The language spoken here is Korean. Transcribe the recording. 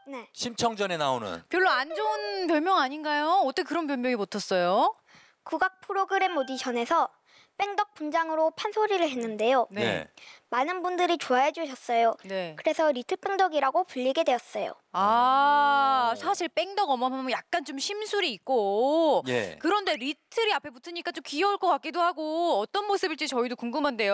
네. 심청전에 나오는. 별로 안 좋은 별명 아닌가요? 어떻게 그런 별명이 붙었어요? 국악 프로그램 오디션에서 뺑덕 분장으로 판소리를 했는데요. 네. 많은 분들이 좋아해 주셨어요. 네. 그래서 리틀 뺑덕이라고 불리게 되었어요. 아, 사실 뺑덕 어머하면 약간 좀 심술이 있고 예. 그런데 리틀이 앞에 붙으니까 좀 귀여울 것 같기도 하고 어떤 모습일지 저희도 궁금한데요.